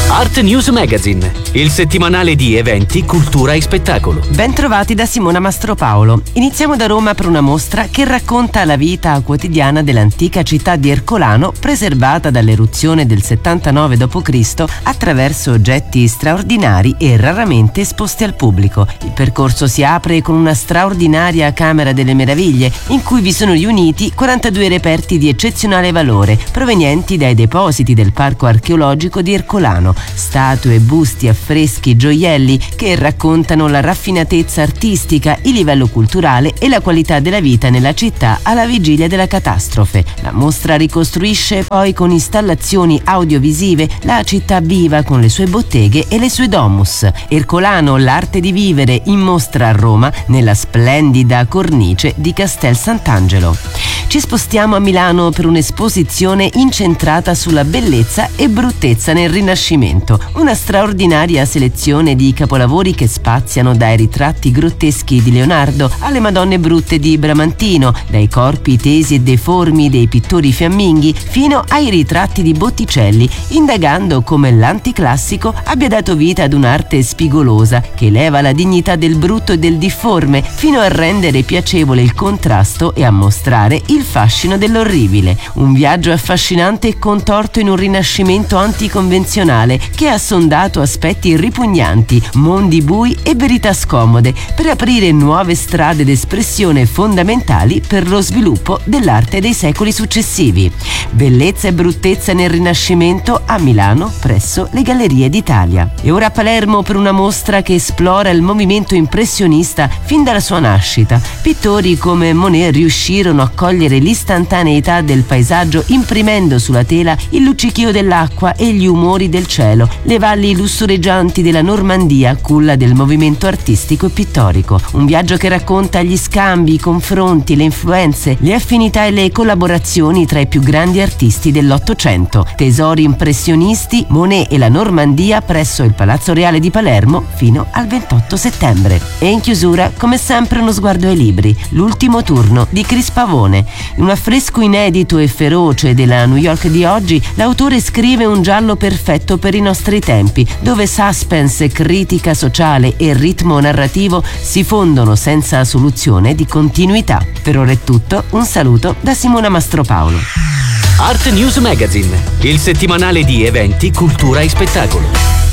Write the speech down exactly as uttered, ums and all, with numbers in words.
Art News Magazine, il settimanale di eventi, cultura e spettacolo. Ben trovati da Simona Mastropaolo. Iniziamo da Roma per una mostra che racconta la vita quotidiana dell'antica città di Ercolano, preservata dall'eruzione del settantanove dopo Cristo attraverso oggetti straordinari e raramente esposti al pubblico. Il percorso si apre con una straordinaria Camera delle Meraviglie, in cui vi sono riuniti quarantadue reperti di eccezionale valore, provenienti dai depositi del Parco Archeologico di Ercolano. Statue, busti, affreschi, gioielli che raccontano la raffinatezza artistica, il livello culturale e la qualità della vita nella città alla vigilia della catastrofe. La mostra ricostruisce poi con installazioni audiovisive la città viva con le sue botteghe e le sue domus. Ercolano, l'arte di vivere, in mostra a Roma nella splendida cornice di Castel Sant'Angelo. Ci spostiamo a Milano per un'esposizione incentrata sulla bellezza e bruttezza nel Rinascimento. Una straordinaria selezione di capolavori che spaziano dai ritratti grotteschi di Leonardo alle Madonne brutte di Bramantino, dai corpi tesi e deformi dei pittori fiamminghi fino ai ritratti di Botticelli, indagando come l'anticlassico abbia dato vita ad un'arte spigolosa che eleva la dignità del brutto e del difforme fino a rendere piacevole il contrasto e a mostrare il fascino dell'orribile. Un viaggio affascinante e contorto in un rinascimento anticonvenzionale che ha sondato aspetti ripugnanti, mondi bui e verità scomode per aprire nuove strade d'espressione fondamentali per lo sviluppo dell'arte dei secoli successivi. Bellezza e bruttezza nel Rinascimento a Milano presso le Gallerie d'Italia. E ora a Palermo per una mostra che esplora il movimento impressionista fin dalla sua nascita. Pittori come Monet riuscirono a cogliere l'istantaneità del paesaggio imprimendo sulla tela il luccichio dell'acqua e gli umori del cielo, le valli lussureggianti della Normandia, culla del movimento artistico e pittorico. Un viaggio che racconta gli scambi, i confronti, le influenze, le affinità e le collaborazioni tra i più grandi artisti dell'Ottocento. Tesori impressionisti, Monet e la Normandia presso il Palazzo Reale di Palermo fino al ventotto settembre. E in chiusura, come sempre, uno sguardo ai libri. L'ultimo turno di Chris Pavone. In un affresco inedito e feroce della New York di oggi, l'autore scrive un giallo perfetto per i nostri tempi, dove suspense, critica sociale e ritmo narrativo si fondono senza soluzione di continuità. Per ora è tutto, un saluto da Simona Mastropaolo. Art News Magazine, il settimanale di eventi, cultura e spettacolo.